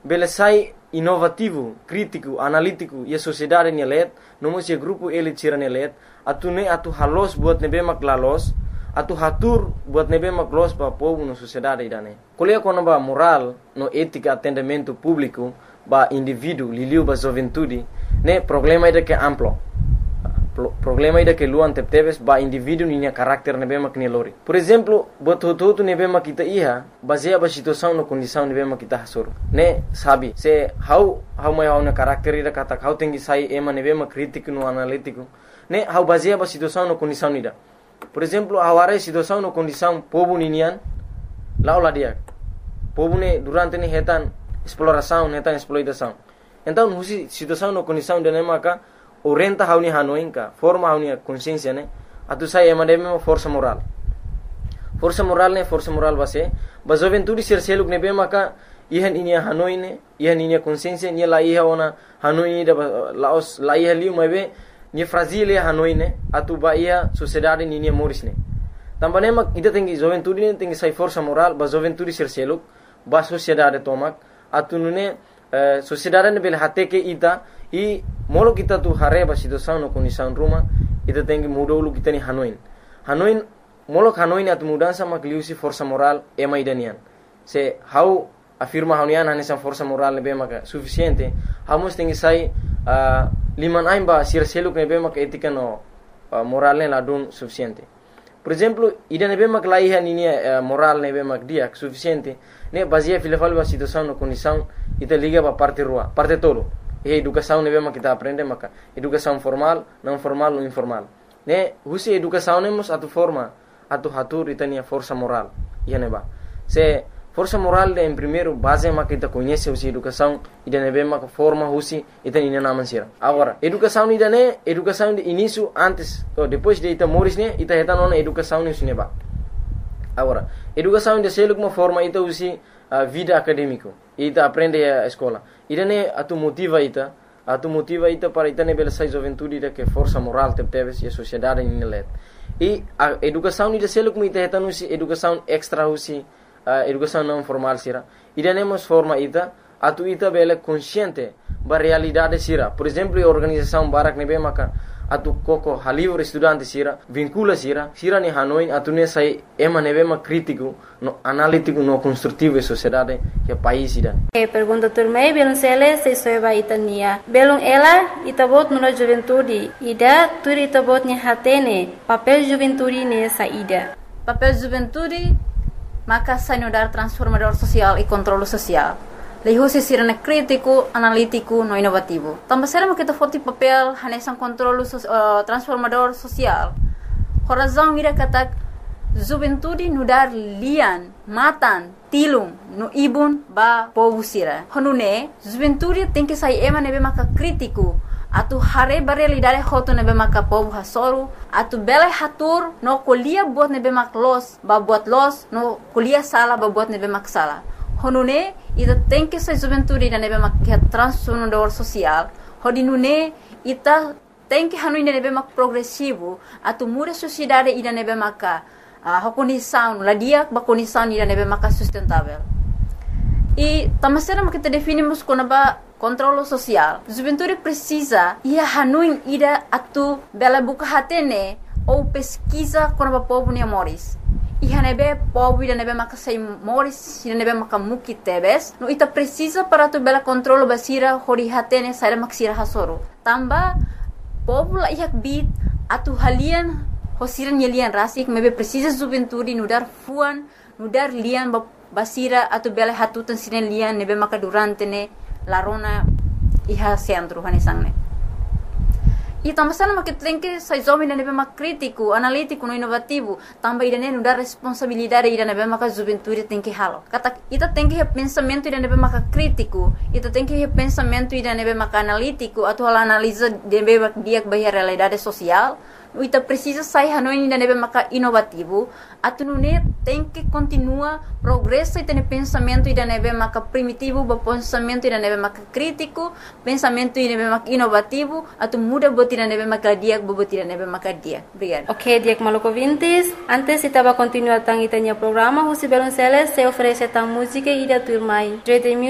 belesai inovativo, crítico, analítico e a sociedade nelet, nomos e grupo elit sira nelet, atu halos buat nebe mak lalos, atu hatur buat nebe mak los ba povo no sociedade idane. Kolia kono ba moral, no ética atendimento público, ba indivíduo, liliu ba juventude, ne problema ida que amplo. Problema ida que luan tepteves ba indivíduo ninya karakter nebe mak nelori. Por exemplo, buat hotu nebe mak kita iha, baseia ba situação no condição nebe mak kita hasur. Ne sabe, se how mai how na karakter ida kata how tengi sai ema nebe mak crítico no analítico. Ne how baseia ba situação no condição ida. Por exemplo, aware situação no condição povo ninian laula dia. Povo ne durante ne hetan exploração, hetan exploitação. Então, husi situação no condição de nemaka orienta hauni hanoinka, forma hauni consciência ne, atu sai emademe força moral. Força moral base, ba juventude ser seluk nebe maka ihan inia hanoine, ihan inia consciência nia la iha ona hanoine da laos la iha liu mebe nia fragile hanoine, atu ba iha sociedade ninia morisne. Tambane mak ida tengi juventude ne tengi sai força moral, ba juventude ser seluk, ba sociedade tomak, atu nune sociedade ne bel hate ke ita e molo kita tu hareba situação no condição ruma ita tengi mudolu kita ni hanoin molo hanoin atu mudança mak liusi força moral ema idanian se how afirma haunian hanesa força moral ne be maka suficiente hamos tengi sai liman aimba sir seluk ne be maka etika no moral ne ladun suficiente. Por exemplo, ida ne be mak laiha ni moral ne be mak dia suficiente ne baseia filefal ba situação no condição ita liga ba parte rua parte todo. E educação ne bema kita aprende maka educação formal, não formal ou informal. Ne husi educação nemos atu forma, atu hatur itania força moral. Ia neba. Se força moral de em primeiro base maka kita conhece husi educação, ida ne bema forma husi itania naman sira. Agora, educação ida ne, educação de início antes ou depois de ita moris ne, ita heta nona educação ne neba. Agora, educação de seluk uma forma ita husi vida acadêmico. Ita aprende a escola. Ida ne atu motiva ita para ita ne belesai juventude ida que força moral tepteves e a sociedade ninelet. E a educação ida selo como ita heta nusi educação extra usi educação não formal sira. Ida nemos forma ita atu ita bele consciente ba realidade sira. Por exemplo, a organização barak nebe maka atu koko halivre estudante sira vincula sira ni hanoin atu ne sai ema nebe ma crítico no analítico no construtivo e sociedade que país ida. Pergunta turmei belum sele se soeba itania belum ela itabot nuna juventude ida turi itabot ni hatene papel juventude ne saída papel juventude maka sai no dar transformador social e controle social. Leho se sirene crítico, analítico, no inovativo. Também será que foto papel hanesan controle transformador social. Horazão ira kata juventude no dar lian, matan, tilung, no ibun ba povo sira. Honune juventude tem que sair ema nebe maka crítico. Atu hare ba realidade hoto nebe maka povo hasoru. Atu bele hatur no kolia buat nebe mak los, ba buat los, no kolia sala ba buat nebe mak sala. Honune ita tem que ser juventude ida nebe mak transformador social. Hodinune ita tem que hanu ida nebe mak progressivo. Atu muda sociedade ida nebe maka condição ladia ba condição ida nebe maka sustentável. E tamasera mak kita definimos como ba controle social. Juventude precisa ia hanu ida atu bela buka hatene ou pesquisa como ba povo ni amores. Iha nebe povo ida nebe maka sei moris ida nebe maka muki tebes no ita precisa para tu bela controlo basira hori hatene saira maksira hasoro tamba povo la ihak bit atu halian hosiran yelian rasik mebe precisa juventude nudar fuan nudar lian basira atu bela hatutan sinen lian nebe maka durante ne larona iha centro hanesangne. E também sama que tem que sai jovem nebe mak crítico, analítico, no inovativo, também ida ne dar responsabilidade ida nebe mak juventude tem que halo. Kata ita tem que pensamento ida nebe mak crítico, ita tem que pensamento ida nebe mak analítico, atau analisa nebe mak dia bahia realidade social. Ita precisa sair hanoi ida nebe mak inovativo, atu nune tem que continua progresso ita ne pensamento ida nebe mak primitivo, ba pensamento ida nebe mak crítico, pensamento ida nebe mak inovativo, atu muda buat ida nebe mak dia, buat ida nebe mak dia. Obrigada. Ok, Diak Maluco Vintes. Antes estava continuar tang itanya programa, José Belonceles se oferece tang música ida turmai.